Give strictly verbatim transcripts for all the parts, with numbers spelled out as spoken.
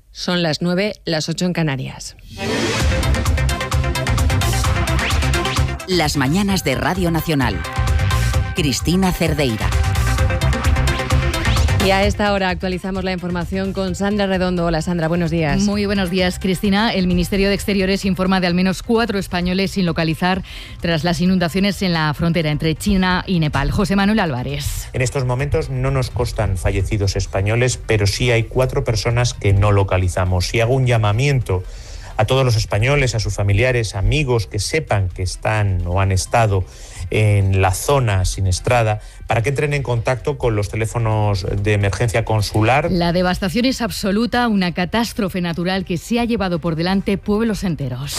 Son las nueve, las ocho en Canarias. Las mañanas de Radio Nacional. Cristina Cerdeira. Y a esta hora actualizamos la información con Sandra Redondo. Hola Sandra, buenos días. Muy buenos días, Cristina. El Ministerio de Exteriores informa de al menos cuatro españoles sin localizar tras las inundaciones en la frontera entre China y Nepal. José Manuel Álvarez. En estos momentos no nos constan fallecidos españoles, pero sí hay cuatro personas que no localizamos. Y hago un llamamiento a todos los españoles, a sus familiares, amigos que sepan que están o han estado en la zona siniestrada, para que entren en contacto con los teléfonos de emergencia consular. La devastación es absoluta, una catástrofe natural que se ha llevado por delante pueblos enteros.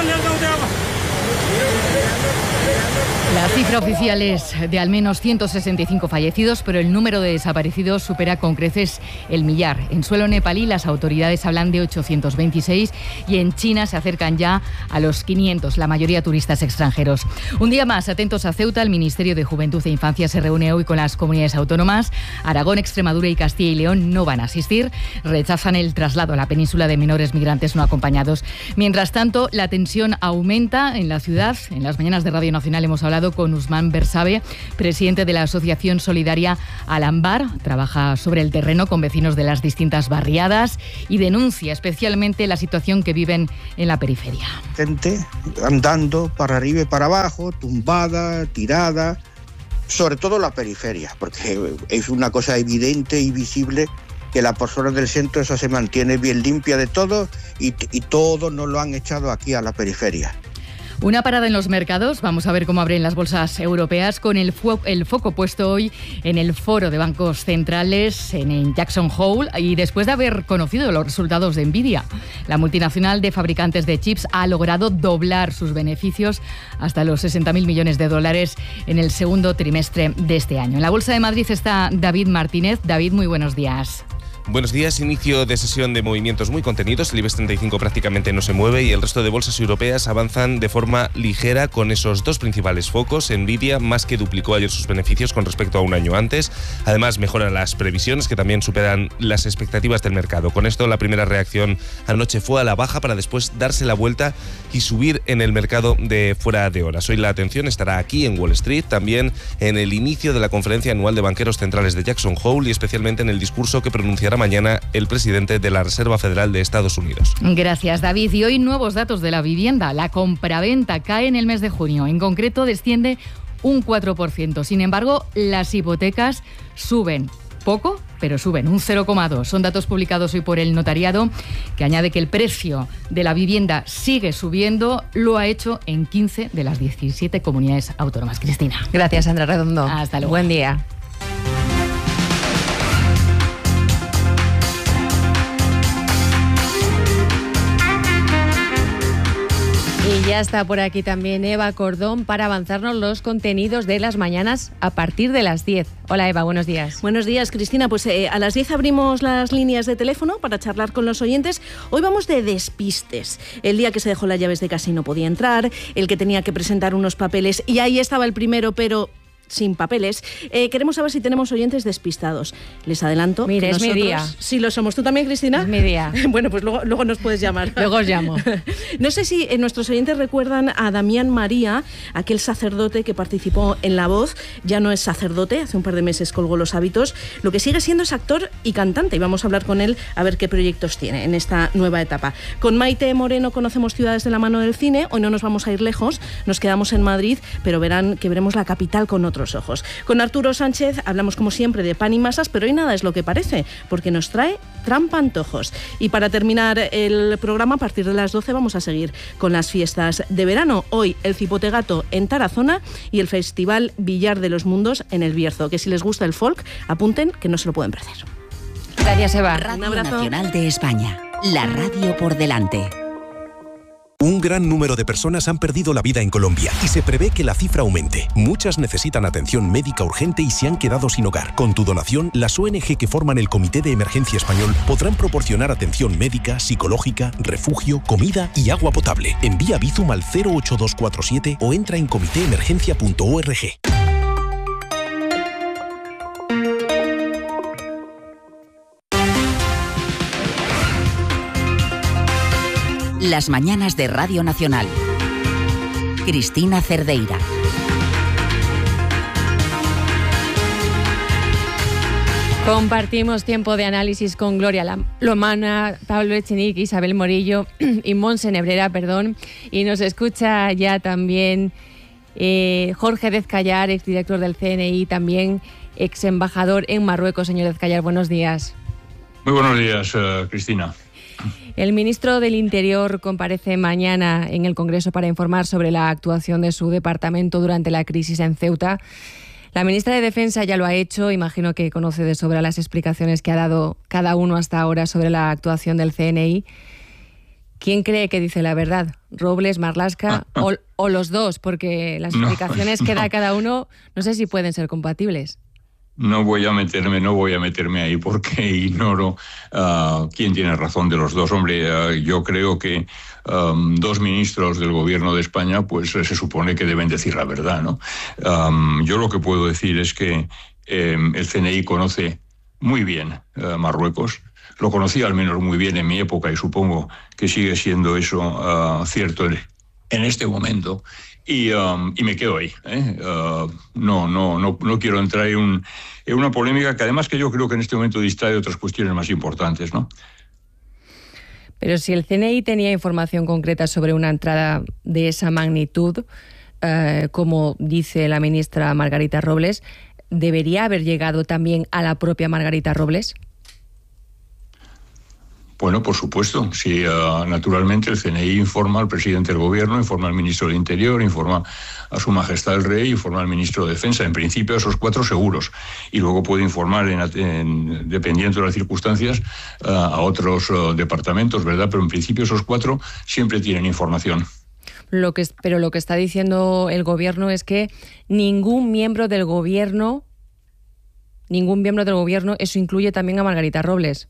La cifra oficial es de al menos ciento sesenta y cinco fallecidos, pero el número de desaparecidos supera con creces el millar. En suelo nepalí las autoridades hablan de ochocientos veintiséis y en China se acercan ya a los quinientos, la mayoría turistas extranjeros. Un día más, atentos a Ceuta, el Ministerio de Juventud e Infancia se reúne hoy con las comunidades autónomas. Aragón, Extremadura y Castilla y León no van a asistir, rechazan el traslado a la península de menores migrantes no acompañados. Mientras tanto, la tensión aumenta en la ciudad. En las mañanas de Radio Nacional hemos hablado con Usman Bersabe, presidente de la Asociación Solidaria Alambar. Trabaja sobre el terreno con vecinos de las distintas barriadas y denuncia especialmente la situación que viven en la periferia. Gente andando para arriba y para abajo, tumbada, tirada, sobre todo la periferia, porque es una cosa evidente y visible que la persona del centro esa se mantiene bien limpia de todo y, y todo nos lo han echado aquí a la periferia. Una parada en los mercados, vamos a ver cómo abren las bolsas europeas con el, fo- el foco puesto hoy en el foro de bancos centrales en, en Jackson Hole y después de haber conocido los resultados de Nvidia. La multinacional de fabricantes de chips ha logrado doblar sus beneficios hasta los sesenta mil millones de dólares en el segundo trimestre de este año. En la Bolsa de Madrid está David Martínez. David, muy buenos días. Buenos días, inicio de sesión de movimientos muy contenidos. El IBEX treinta y cinco prácticamente no se mueve y el resto de bolsas europeas avanzan de forma ligera con esos dos principales focos. Nvidia más que duplicó ayer sus beneficios con respecto a un año antes. Además, mejoran las previsiones que también superan las expectativas del mercado. Con esto, la primera reacción anoche fue a la baja para después darse la vuelta y subir en el mercado de fuera de horas. Hoy la atención estará aquí en Wall Street, también en el inicio de la conferencia anual de banqueros centrales de Jackson Hole y especialmente en el discurso que pronunciará mañana el presidente de la Reserva Federal de Estados Unidos. Gracias, David. Y hoy nuevos datos de la vivienda. La compraventa cae en el mes de junio. En concreto, desciende un cuatro por ciento. Sin embargo, las hipotecas suben. Poco, pero suben un cero coma dos. Son datos publicados hoy por el notariado, que añade que el precio de la vivienda sigue subiendo. Lo ha hecho en quince de las diecisiete comunidades autónomas. Cristina. Gracias, Sandra Redondo. Hasta luego. Buen día. Y ya está por aquí también Eva Cordón para avanzarnos los contenidos de las mañanas a partir de las diez. Hola Eva, buenos días. Buenos días, Cristina. Pues eh, a las diez abrimos las líneas de teléfono para charlar con los oyentes. Hoy vamos de despistes. El día que se dejó las llaves de casa y no podía entrar, el que tenía que presentar unos papeles y ahí estaba el primero, pero sin papeles. Eh, queremos saber si tenemos oyentes despistados. Les adelanto. Mire, es mi día. Sí, lo somos. ¿Tú también, Cristina? Es mi día. Bueno, pues luego, luego nos puedes llamar. Luego os llamo. No sé si eh, nuestros oyentes recuerdan a Damián María, aquel sacerdote que participó en La Voz. Ya no es sacerdote, hace un par de meses colgó los hábitos. Lo que sigue siendo es actor y cantante. Y vamos a hablar con él a ver qué proyectos tiene en esta nueva etapa. Con Maite Moreno conocemos ciudades de la mano del cine. Hoy no nos vamos a ir lejos, nos quedamos en Madrid, pero verán que veremos la capital con otros ojos. Con Arturo Sánchez hablamos como siempre de pan y masas, pero hoy nada es lo que parece, porque nos trae trampa antojos. Y para terminar el programa, a partir de las doce vamos a seguir con las fiestas de verano. Hoy el Cipotegato en Tarazona y el Festival Villar de los Mundos en El Bierzo, que si les gusta el folk, apunten que no se lo pueden perder. Gracias, Eva. Radio Nacional de España, la radio por delante. Un gran número de personas han perdido la vida en Colombia y se prevé que la cifra aumente. Muchas necesitan atención médica urgente y se han quedado sin hogar. Con tu donación, las O N G que forman el Comité de Emergencia Español podrán proporcionar atención médica, psicológica, refugio, comida y agua potable. Envía Bizum al cero ocho dos cuatro siete o entra en comité emergencia punto org. Las mañanas de Radio Nacional. Cristina Cerdeira. Compartimos tiempo de análisis con Gloria Lomana, Pablo Echenique, Isabel Morillo y Montse Nebrera, perdón. Y nos escucha ya también eh, Jorge Dezcayar, exdirector del C N I, también ex embajador en Marruecos. Señor Dezcayar, buenos días. Muy buenos días, uh, Cristina. El ministro del Interior comparece mañana en el Congreso para informar sobre la actuación de su departamento durante la crisis en Ceuta. La ministra de Defensa ya lo ha hecho, imagino que conoce de sobra las explicaciones que ha dado cada uno hasta ahora sobre la actuación del C N I. ¿Quién cree que dice la verdad? ¿Robles, Marlaska o, o los dos? Porque las explicaciones no, que da no. cada uno no sé si pueden ser compatibles. No voy a meterme, no voy a meterme ahí porque ignoro uh, quién tiene razón de los dos. Hombre, uh, yo creo que um, dos ministros del gobierno de España, pues se supone que deben decir la verdad, ¿no? Um, yo lo que puedo decir es que um, el C N I conoce muy bien uh, Marruecos. Lo conocía al menos muy bien en mi época y supongo que sigue siendo eso uh, cierto en, en este momento. Y, um, y me quedo ahí. ¿eh? Uh, no, no, no, no quiero entrar en, un, en una polémica que además que yo creo que en este momento distrae otras cuestiones más importantes, ¿no? Pero si el C N I tenía información concreta sobre una entrada de esa magnitud, uh, como dice la ministra Margarita Robles, ¿debería haber llegado también a la propia Margarita Robles? Bueno, por supuesto. Sí, uh, naturalmente el C N I informa al presidente del gobierno, informa al ministro del Interior, informa a su majestad el rey, informa al ministro de Defensa. En principio esos cuatro seguros. Y luego puede informar, en, en, dependiendo de las circunstancias, uh, a otros uh, departamentos, ¿verdad? Pero en principio esos cuatro siempre tienen información. Lo que, pero lo que está diciendo el gobierno es que ningún miembro del gobierno, ningún miembro del gobierno, eso incluye también a Margarita Robles.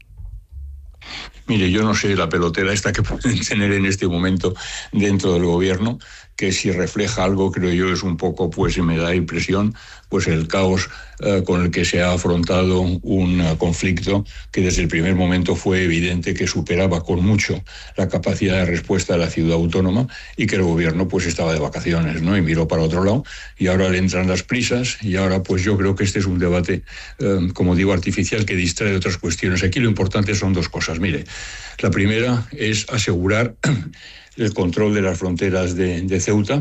Mire, yo no sé la pelotera esta que pueden tener en este momento dentro del gobierno, que si refleja algo, creo yo, es un poco, pues, y me da impresión, pues el caos eh, con el que se ha afrontado un uh, conflicto que desde el primer momento fue evidente que superaba con mucho la capacidad de respuesta de la ciudad autónoma y que el gobierno, pues, estaba de vacaciones, ¿no? Y miró para otro lado y ahora le entran las prisas y ahora, pues, yo creo que este es un debate, eh, como digo, artificial que distrae de otras cuestiones. Aquí lo importante son dos cosas. Mire, la primera es asegurar el control de las fronteras de, de Ceuta,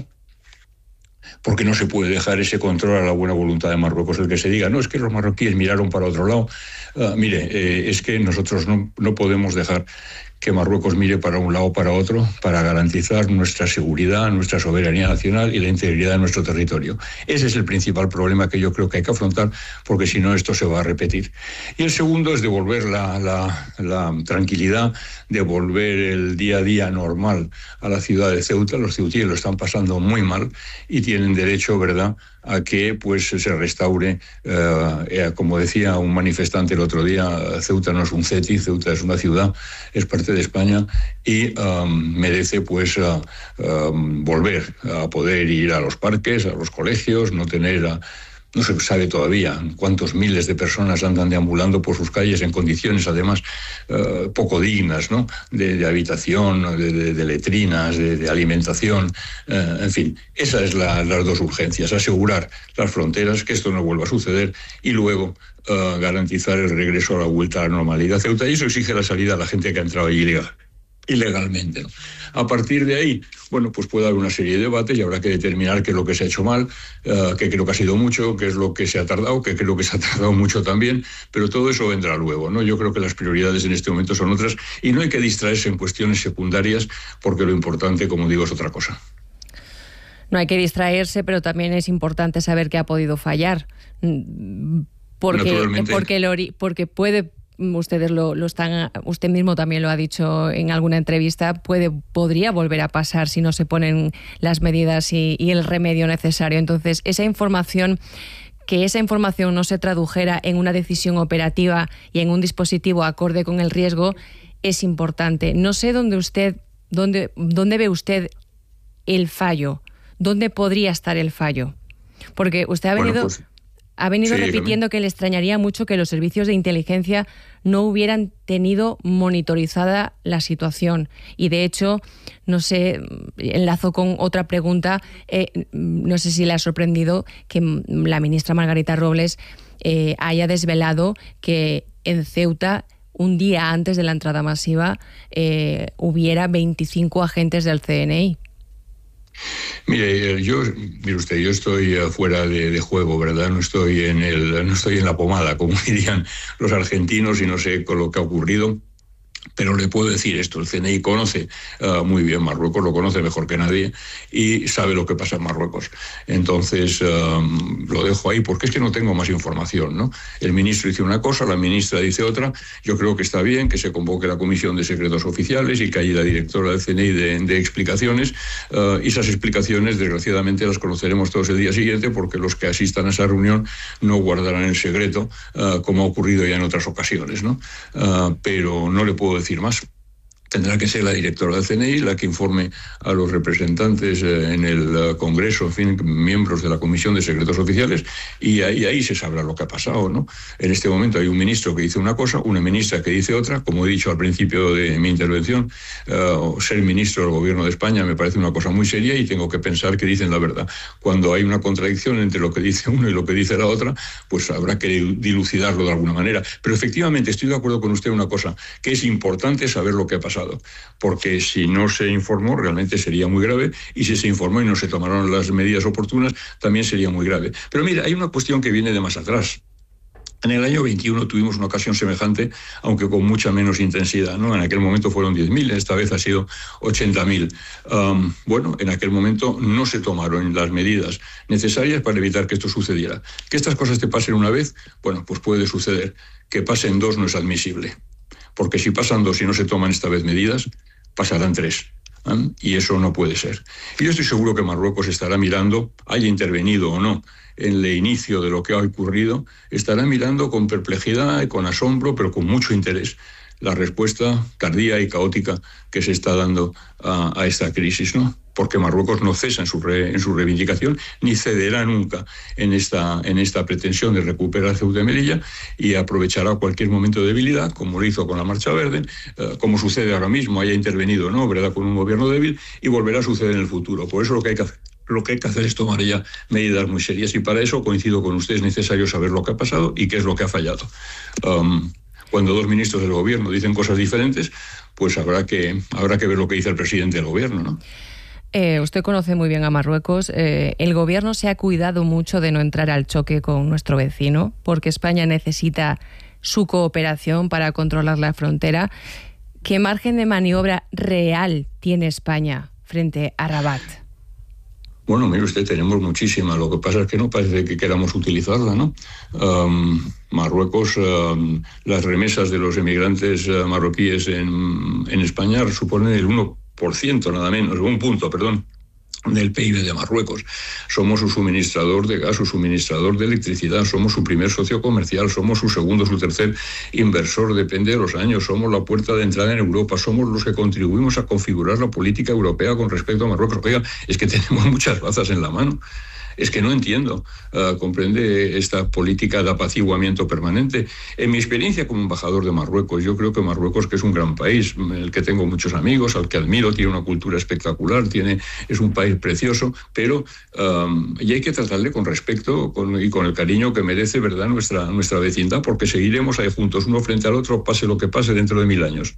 porque no se puede dejar ese control a la buena voluntad de Marruecos. El que se diga, no, es que los marroquíes miraron para otro lado. Uh, mire, eh, es que nosotros no, no podemos dejar que Marruecos mire para un lado o para otro para garantizar nuestra seguridad, nuestra soberanía nacional y la integridad de nuestro territorio. Ese es el principal problema que yo creo que hay que afrontar, porque si no esto se va a repetir. Y el segundo es devolver la, la, la tranquilidad, devolver el día a día normal a la ciudad de Ceuta. Los ceutíes lo están pasando muy mal y tienen derecho, ¿verdad?, a que, pues, se restaure, eh, como decía un manifestante el otro día, Ceuta no es un ceti, Ceuta es una ciudad, es parte de España y um, merece, pues, uh, um, volver a poder ir a los parques, a los colegios, no tener a, no se sabe todavía cuántos miles de personas andan deambulando por sus calles en condiciones, además, uh, poco dignas, ¿no? De, de habitación, de, de, de letrinas, de, de alimentación, uh, en fin. Esas es la, las dos urgencias: asegurar las fronteras, que esto no vuelva a suceder, y luego uh, garantizar el regreso a la vuelta a la normalidad. Ceuta, y eso exige la salida a la gente que ha entrado allí ilegal. ilegalmente, ¿no? A partir de ahí, bueno, pues puede haber una serie de debates y habrá que determinar qué es lo que se ha hecho mal, uh, qué creo que ha sido mucho, qué es lo que se ha tardado, qué creo que se ha tardado mucho también, pero todo eso vendrá luego, ¿no? Yo creo que las prioridades en este momento son otras y no hay que distraerse en cuestiones secundarias, porque lo importante, como digo, es otra cosa. No hay que distraerse, pero también es importante saber qué ha podido fallar, porque, porque, lo, porque puede... Ustedes lo, lo están, usted mismo también lo ha dicho en alguna entrevista, puede, podría volver a pasar si no se ponen las medidas y, y el remedio necesario. Entonces, esa información, que esa información no se tradujera en una decisión operativa y en un dispositivo acorde con el riesgo, es importante. No sé dónde usted, dónde, dónde ve usted el fallo, dónde podría estar el fallo, porque usted ha venido... Bueno, pues... Ha venido Sí, repitiendo dígame. que le extrañaría mucho que los servicios de inteligencia no hubieran tenido monitorizada la situación. Y de hecho, no sé, enlazo con otra pregunta, eh, no sé si le ha sorprendido que la ministra Margarita Robles eh, haya desvelado que en Ceuta, un día antes de la entrada masiva, eh, hubiera veinticinco agentes del C N I. Mire, yo, mire usted, yo estoy fuera de, de juego, ¿verdad? No estoy en el, no estoy en la pomada, como dirían los argentinos, y no sé con lo que ha ocurrido. Pero le puedo decir esto, el C N I conoce uh, muy bien Marruecos, lo conoce mejor que nadie y sabe lo que pasa en Marruecos. Entonces, um, lo dejo ahí porque es que no tengo más información, ¿no? El ministro dice una cosa, la ministra dice otra. Yo creo que está bien que se convoque la Comisión de Secretos Oficiales y que haya la directora del C N I de, de explicaciones. Uh, y esas explicaciones, desgraciadamente, las conoceremos todos el día siguiente porque los que asistan a esa reunión no guardarán el secreto, uh, como ha ocurrido ya en otras ocasiones, ¿no? Uh, pero no le puedo decir más. Tendrá que ser la directora del C N I la que informe a los representantes eh, en el uh, Congreso, en fin, miembros de la Comisión de Secretos Oficiales, y ahí, ahí se sabrá lo que ha pasado, ¿no? En este momento hay un ministro que dice una cosa, una ministra que dice otra. Como he dicho al principio de mi intervención, uh, ser ministro del Gobierno de España me parece una cosa muy seria y tengo que pensar que dicen la verdad. Cuando hay una contradicción entre lo que dice uno y lo que dice la otra, pues habrá que dilucidarlo de alguna manera. Pero efectivamente estoy de acuerdo con usted en una cosa, que es importante saber lo que ha pasado. Porque si no se informó realmente sería muy grave, y si se informó y no se tomaron las medidas oportunas también sería muy grave. Pero mira, hay una cuestión que viene de más atrás. En el año veintiuno tuvimos una ocasión semejante, aunque con mucha menos intensidad, ¿no? En aquel momento fueron diez mil, esta vez ha sido ochenta mil. Um, bueno, en aquel momento no se tomaron las medidas necesarias para evitar que esto sucediera. Que estas cosas te pasen una vez, bueno, pues puede suceder. Que pasen dos no es admisible. Porque si pasan dos y no se toman esta vez medidas, pasarán tres. ¿eh? Y eso no puede ser. Y yo estoy seguro que Marruecos estará mirando, haya intervenido o no, en el inicio de lo que ha ocurrido, estará mirando con perplejidad y con asombro, pero con mucho interés, la respuesta tardía y caótica que se está dando a, a esta crisis, ¿no? Porque Marruecos no cesa en su, re, en su reivindicación, ni cederá nunca en esta, en esta pretensión de recuperar Ceuta y Melilla, y aprovechará cualquier momento de debilidad, como lo hizo con la Marcha Verde, eh, como sucede ahora mismo, haya intervenido, ¿no?, ¿verdad?, con un gobierno débil, y volverá a suceder en el futuro. Por eso lo que hay que hacer, lo que hay que hacer es tomar ya medidas muy serias, y para eso, coincido con usted, es necesario saber lo que ha pasado y qué es lo que ha fallado. Um, Cuando dos ministros del gobierno dicen cosas diferentes, pues habrá que, habrá que ver lo que dice el presidente del gobierno, ¿no? Eh, usted conoce muy bien a Marruecos. Eh, el gobierno se ha cuidado mucho de no entrar al choque con nuestro vecino, porque España necesita su cooperación para controlar la frontera. ¿Qué margen de maniobra real tiene España frente a Rabat? Bueno, mire usted, tenemos muchísima. Lo que pasa es que no parece que queramos utilizarla, ¿no? Um, Marruecos, um, las remesas de los emigrantes uh, marroquíes en, en España suponen el uno por ciento, nada menos, un punto, perdón, del P I B de Marruecos. Somos su suministrador de gas, su suministrador de electricidad, somos su primer socio comercial, somos su segundo, su tercer inversor, depende de los años, somos la puerta de entrada en Europa, somos los que contribuimos a configurar la política europea con respecto a Marruecos. Oiga, es que tenemos muchas bazas en la mano. Es que no entiendo, uh, comprende esta política de apaciguamiento permanente. En mi experiencia como embajador de Marruecos, yo creo que Marruecos, que es un gran país, el que tengo muchos amigos, al que admiro, tiene una cultura espectacular, tiene, es un país precioso, pero um, y hay que tratarle con respeto con, y con el cariño que merece, ¿verdad?, nuestra, nuestra vecindad, porque seguiremos ahí juntos, uno frente al otro, pase lo que pase dentro de mil años.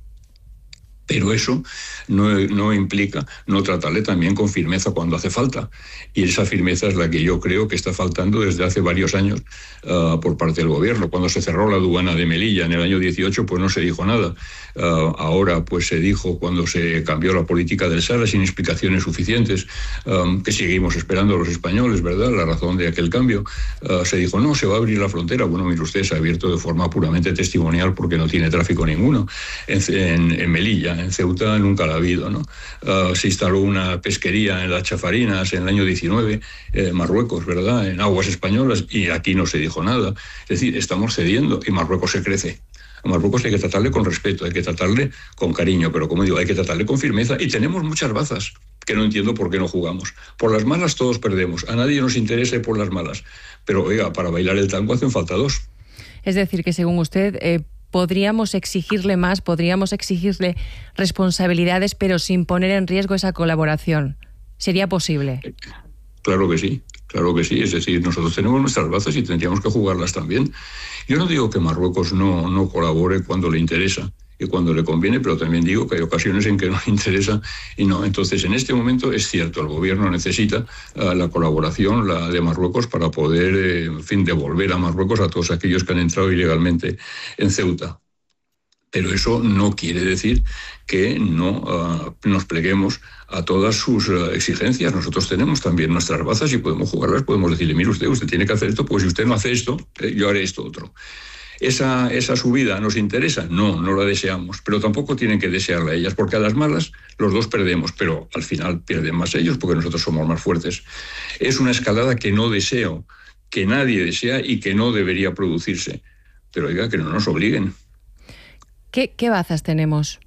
Pero eso no, no implica no tratarle también con firmeza cuando hace falta. Y esa firmeza es la que yo creo que está faltando desde hace varios años uh, por parte del gobierno. Cuando se cerró la aduana de Melilla en el año dieciocho, pues no se dijo nada. Uh, ahora pues se dijo cuando se cambió la política del Sahara sin explicaciones suficientes, um, que seguimos esperando los españoles, ¿verdad?, la razón de aquel cambio. Uh, se dijo, no, se va a abrir la frontera. Bueno, mire usted, se ha abierto de forma puramente testimonial porque no tiene tráfico ninguno en, en, en Melilla. En Ceuta nunca la ha habido, ¿no? Uh, se instaló una pesquería en las Chafarinas en el año diecinueve, eh, Marruecos, ¿verdad?, en aguas españolas, y aquí no se dijo nada. Es decir, estamos cediendo y Marruecos se crece. A Marruecos hay que tratarle con respeto, hay que tratarle con cariño, pero como digo, hay que tratarle con firmeza, y tenemos muchas bazas que no entiendo por qué no jugamos. Por las malas todos perdemos, a nadie nos interesa por las malas, pero oiga, para bailar el tango hacen falta dos. Es decir, que según usted, eh, podríamos exigirle más, podríamos exigirle responsabilidades, pero sin poner en riesgo esa colaboración. ¿Sería posible? Claro que sí, claro que sí. Es decir, nosotros tenemos nuestras bazas y tendríamos que jugarlas también. Yo no digo que Marruecos no, no colabore cuando le interesa y cuando le conviene, pero también digo que hay ocasiones en que no le interesa y no. Entonces, en este momento es cierto, el gobierno necesita uh, la colaboración la de Marruecos para poder, eh, en fin, devolver a Marruecos a todos aquellos que han entrado ilegalmente en Ceuta. Pero eso no quiere decir que no uh, nos pleguemos a todas sus uh, exigencias. Nosotros tenemos también nuestras bazas y podemos jugarlas, podemos decirle, mire usted, usted tiene que hacer esto, pues si usted no hace esto, eh, yo haré esto otro. ¿Esa, ¿Esa subida nos interesa? No, no la deseamos, pero tampoco tienen que desearla ellas, porque a las malas los dos perdemos, pero al final pierden más ellos porque nosotros somos más fuertes. Es una escalada que no deseo, que nadie desea y que no debería producirse. Pero oiga, que no nos obliguen. ¿Qué, qué bazas tenemos?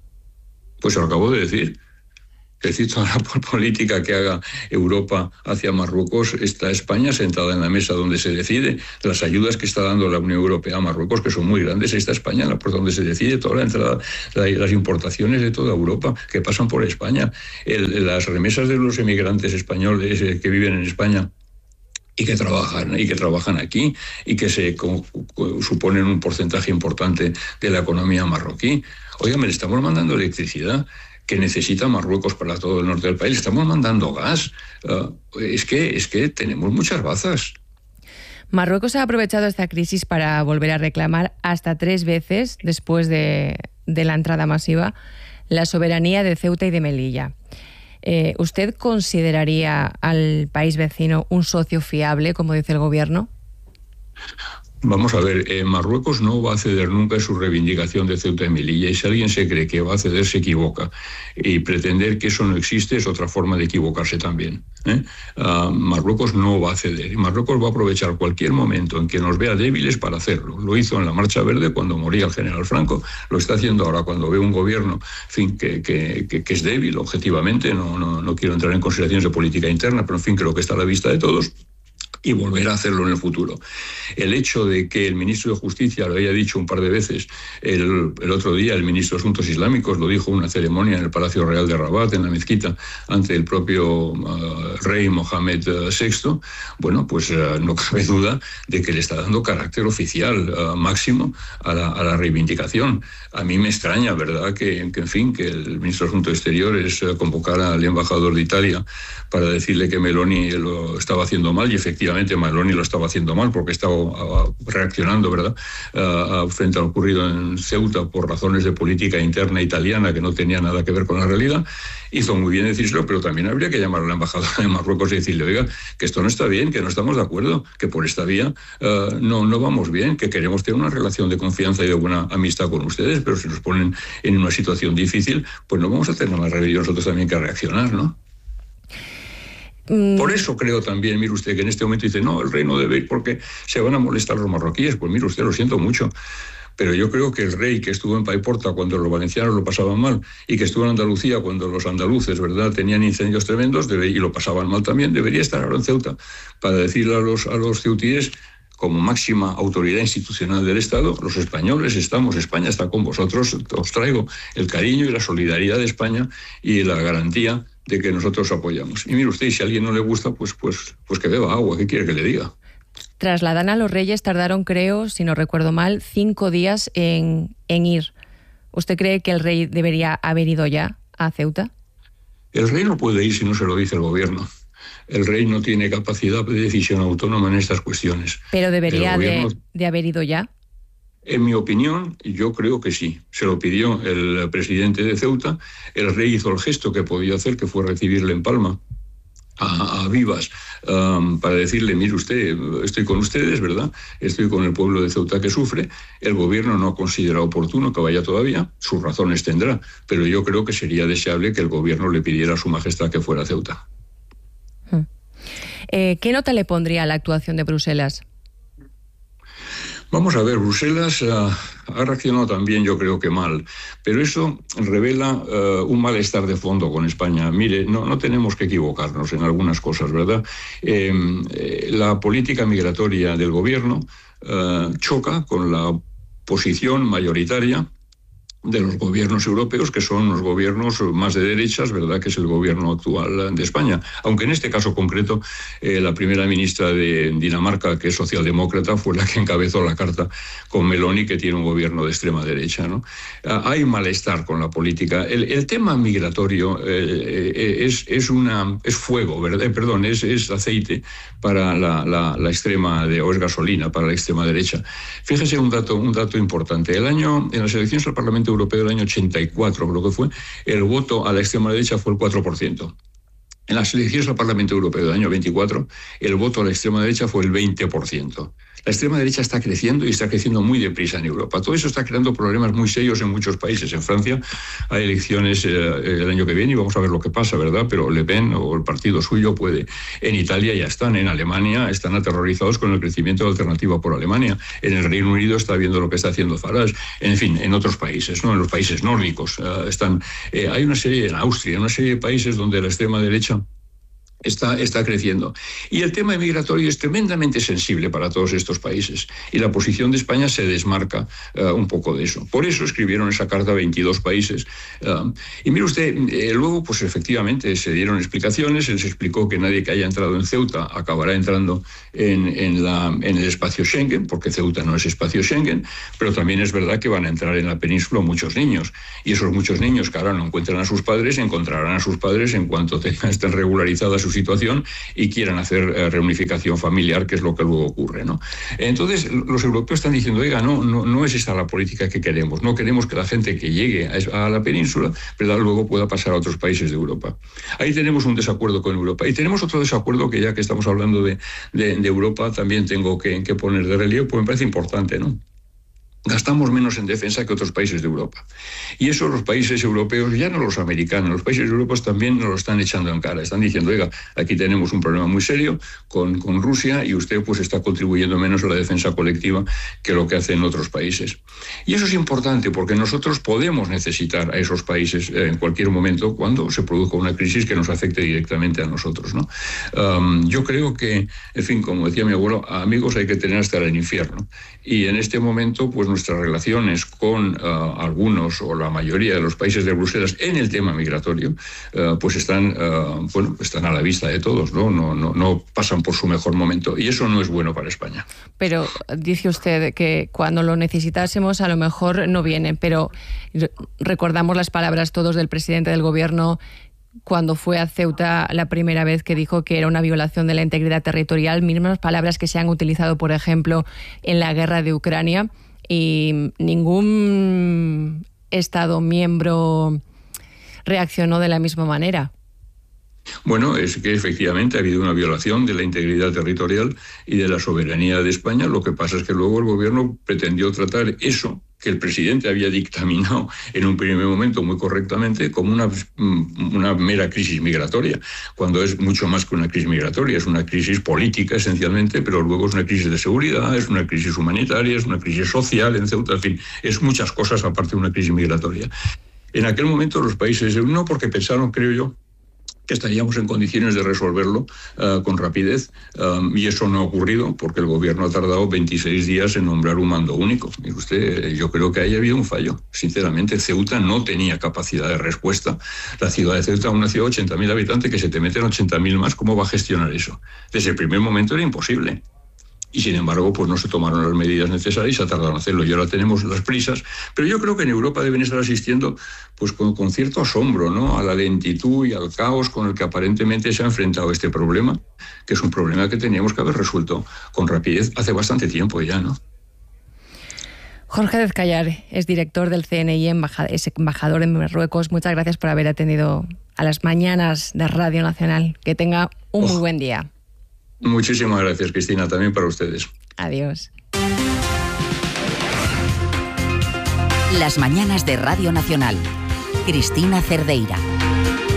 Pues lo acabo de decir. Es decir, toda la política que haga Europa hacia Marruecos, está España sentada en la mesa donde se decide. Las ayudas que está dando la Unión Europea a Marruecos, que son muy grandes, ahí está España, por donde se decide toda la entrada, las importaciones de toda Europa que pasan por España. El, las remesas de los emigrantes españoles que viven en España y que trabajan y que trabajan aquí y que se co, co, suponen un porcentaje importante de la economía marroquí. Oiga, me le estamos mandando electricidad que necesita Marruecos para todo el norte del país. Estamos mandando gas. Uh, es que, es que tenemos muchas bazas. Marruecos ha aprovechado esta crisis para volver a reclamar hasta tres veces, después de, de la entrada masiva, la soberanía de Ceuta y de Melilla. Eh, ¿Usted consideraría al país vecino un socio fiable, como dice el gobierno? Vamos a ver, eh, Marruecos no va a ceder nunca en su reivindicación de Ceuta y Melilla, y si alguien se cree que va a ceder se equivoca, y pretender que eso no existe es otra forma de equivocarse también. ¿eh? Uh, Marruecos no va a ceder, y Marruecos va a aprovechar cualquier momento en que nos vea débiles para hacerlo. Lo hizo en la Marcha Verde cuando moría el general Franco, lo está haciendo ahora cuando ve un gobierno en fin, que, que, que, que es débil objetivamente. No, no, no quiero entrar en consideraciones de política interna, pero en fin, creo que está a la vista de todos, y volver a hacerlo en el futuro. El hecho de que el ministro de Justicia lo haya dicho un par de veces, el, el otro día el ministro de Asuntos Islámicos lo dijo en una ceremonia en el Palacio Real de Rabat, en la mezquita, ante el propio uh, rey Mohamed sexto, bueno, pues uh, no cabe duda de que le está dando carácter oficial uh, máximo a la, a la reivindicación. A mí me extraña, ¿verdad?, que, que en fin, que el ministro de Asuntos Exteriores uh, convocara al embajador de Italia para decirle que Meloni lo estaba haciendo mal, y efectivamente Meloni lo estaba haciendo mal porque estaba uh, reaccionando, ¿verdad?, uh, frente a lo ocurrido en Ceuta por razones de política interna italiana que no tenía nada que ver con la realidad. Hizo muy bien decírselo, pero también habría que llamar a la embajadora de Marruecos y decirle, oiga, que esto no está bien, que no estamos de acuerdo, que por esta vía uh, no, no vamos bien, que queremos tener una relación de confianza y de buena amistad con ustedes, pero si nos ponen en una situación difícil, pues no vamos a tener más remedio nosotros también que reaccionar, ¿no? Por eso creo también, mire usted, que en este momento dice, no, el rey no debe ir porque se van a molestar los marroquíes. Pues mire usted, lo siento mucho, pero yo creo que el rey que estuvo en Paiporta cuando los valencianos lo pasaban mal, y que estuvo en Andalucía cuando los andaluces, ¿verdad?, tenían incendios tremendos debe, y lo pasaban mal también, debería estar ahora en Ceuta para decirle a los, a los ceutíes, como máxima autoridad institucional del Estado, los españoles estamos, España está con vosotros, os traigo el cariño y la solidaridad de España y la garantía de que nosotros apoyamos. Y mire usted, si a alguien no le gusta, pues, pues, pues que beba agua, ¿qué quiere que le diga? Trasladan a los reyes, tardaron, creo, si no recuerdo mal, cinco días en, en ir. ¿Usted cree que el rey debería haber ido ya a Ceuta? El rey no puede ir si no se lo dice el gobierno. El rey no tiene capacidad de decisión autónoma en estas cuestiones. ¿Pero debería gobierno, de, de haber ido ya? En mi opinión, yo creo que sí. Se lo pidió el presidente de Ceuta, el rey hizo el gesto que podía hacer, que fue recibirle en Palma, a, a vivas, um, para decirle, mire usted, estoy con ustedes, ¿verdad? Estoy con el pueblo de Ceuta que sufre. El gobierno no ha considerado oportuno que vaya todavía, sus razones tendrá, pero yo creo que sería deseable que el gobierno le pidiera a su majestad que fuera a Ceuta. Eh, ¿Qué nota le pondría a la actuación de Bruselas? Vamos a ver, Bruselas uh, ha reaccionado también, yo creo que mal, pero eso revela uh, un malestar de fondo con España. Mire, no, no tenemos que equivocarnos en algunas cosas, ¿verdad? Eh, eh, la política migratoria del gobierno uh, choca con la posición mayoritaria de los gobiernos europeos, que son los gobiernos más de derechas, ¿verdad?, que es el gobierno actual de España. Aunque en este caso concreto, eh, la primera ministra de Dinamarca, que es socialdemócrata, fue la que encabezó la carta con Meloni, que tiene un gobierno de extrema derecha, ¿no? Ah, hay malestar con la política. El, el tema migratorio eh, eh, es, es, una, es fuego, ¿verdad? Eh, perdón, es, es aceite para la, la, la extrema, de, o es gasolina para la extrema derecha. Fíjese un dato, un dato importante. El año, en las elecciones al Parlamento Europeo del año ochenta y cuatro, creo que fue, el voto a la extrema derecha fue el cuatro por ciento. En las elecciones al Parlamento Europeo del año veinticuatro, el voto a la extrema derecha fue el veinte por ciento. La extrema derecha está creciendo y está creciendo muy deprisa en Europa. Todo eso está creando problemas muy serios en muchos países. En Francia hay elecciones eh, el año que viene y vamos a ver lo que pasa, ¿verdad? Pero Le Pen o el partido suyo puede. En Italia ya están. En Alemania están aterrorizados con el crecimiento de Alternativa por Alemania. En el Reino Unido está viendo lo que está haciendo Farage. En fin, en otros países, ¿no? En los países nórdicos eh, están. Eh, hay una serie, en Austria, una serie de países donde la extrema derecha Está, está creciendo. Y el tema migratorio es tremendamente sensible para todos estos países. Y la posición de España se desmarca uh, un poco de eso. Por eso escribieron esa carta a veintidós países. Uh, y mire usted, eh, luego, pues efectivamente, se dieron explicaciones. Se les explicó que nadie que haya entrado en Ceuta acabará entrando en, en, la, en el espacio Schengen, porque Ceuta no es espacio Schengen. Pero también es verdad que van a entrar en la península muchos niños. Y esos muchos niños que ahora no encuentran a sus padres, encontrarán a sus padres en cuanto tengan, estén regularizadas sus situación y quieran hacer eh, reunificación familiar, que es lo que luego ocurre, ¿no? Entonces, los europeos están diciendo, oiga, no, no, no es esa la política que queremos. No queremos que la gente que llegue a, a la península, ¿verdad?, luego pueda pasar a otros países de Europa. Ahí tenemos un desacuerdo con Europa. Y tenemos otro desacuerdo que, ya que estamos hablando de, de, de Europa, también tengo que, que poner de relieve, porque me parece importante, ¿no? Gastamos menos en defensa que otros países de Europa. Y eso los países europeos, ya no los americanos, los países europeos también nos lo están echando en cara. Están diciendo, oiga, aquí tenemos un problema muy serio con, con Rusia y usted pues está contribuyendo menos a la defensa colectiva que lo que hacen otros países. Y eso es importante porque nosotros podemos necesitar a esos países en cualquier momento cuando se produzca una crisis que nos afecte directamente a nosotros, ¿no? Um, yo creo que, en fin, como decía mi abuelo, amigos hay que tener hasta el infierno. Y en este momento, pues nuestras relaciones con uh, algunos o la mayoría de los países de Bruselas en el tema migratorio, uh, pues están, uh, bueno, están a la vista de todos, ¿no? No, no, no pasan por su mejor momento y eso no es bueno para España. Pero dice usted que cuando lo necesitásemos a lo mejor no vienen, pero recordamos las palabras todos del presidente del gobierno cuando fue a Ceuta la primera vez, que dijo que era una violación de la integridad territorial, mismas palabras que se han utilizado, por ejemplo, en la guerra de Ucrania. Y ningún Estado miembro reaccionó de la misma manera. Bueno, es que efectivamente ha habido una violación de la integridad territorial y de la soberanía de España. Lo que pasa es que luego el gobierno pretendió tratar eso que el presidente había dictaminado en un primer momento muy correctamente como una, una mera crisis migratoria, cuando es mucho más que una crisis migratoria, es una crisis política esencialmente, pero luego es una crisis de seguridad, es una crisis humanitaria, es una crisis social en Ceuta, en fin, es muchas cosas aparte de una crisis migratoria. En aquel momento los países, no porque pensaron, creo yo, que estaríamos en condiciones de resolverlo uh, con rapidez, um, y eso no ha ocurrido porque el gobierno ha tardado veintiséis días en nombrar un mando único. Y usted, yo creo que ahí ha habido un fallo. Sinceramente, Ceuta no tenía capacidad de respuesta. La ciudad de Ceuta, una ciudad de ochenta mil habitantes, que se te meten ochenta mil más, ¿cómo va a gestionar eso? Desde el primer momento era imposible. Y sin embargo, pues no se tomaron las medidas necesarias y se ha tardado en hacerlo. Y ahora tenemos las prisas. Pero yo creo que en Europa deben estar asistiendo pues con, con cierto asombro, ¿no?, a la lentitud y al caos con el que aparentemente se ha enfrentado este problema, que es un problema que teníamos que haber resuelto con rapidez hace bastante tiempo ya, ¿no? Jorge Dezcayar es director del C N I, es embajador en Marruecos. Muchas gracias por haber atendido a las mañanas de Radio Nacional. Que tenga un oh. muy buen día. Muchísimas gracias, Cristina, también para ustedes. Adiós. Las mañanas de Radio Nacional. Cristina Cerdeira.